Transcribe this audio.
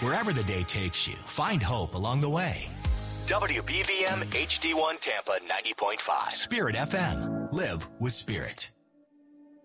Wherever the day takes you, find hope along the way. WBVM HD1 Tampa 90.5. Spirit FM. Live with Spirit.